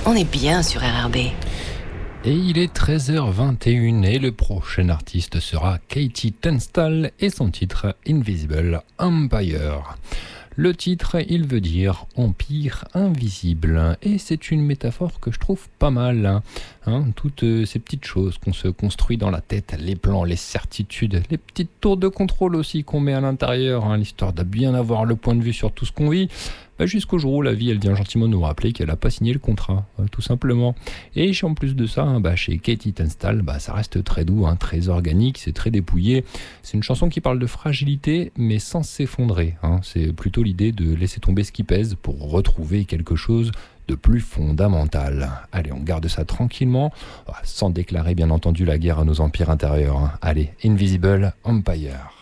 On est bien sur RRB. Et il est 13h21 et le prochain artiste sera Katie Tunstall et son titre Invisible Empire. Le titre, il veut dire empire invisible et c'est une métaphore que je trouve pas mal. Toutes ces petites choses qu'on se construit dans la tête, les plans, les certitudes, les petites tours de contrôle aussi qu'on met à l'intérieur, l'histoire de bien avoir le point de vue sur tout ce qu'on vit. Jusqu'au jour où la vie elle vient gentiment nous rappeler qu'elle n'a pas signé le contrat, tout simplement. Et en plus de ça, chez Katie Tunstall, ça reste très doux, très organique, c'est très dépouillé. C'est une chanson qui parle de fragilité, mais sans s'effondrer. C'est plutôt l'idée de laisser tomber ce qui pèse pour retrouver quelque chose de plus fondamental. Allez, on garde ça tranquillement, sans déclarer bien entendu la guerre à nos empires intérieurs. Allez, Invisible Empire.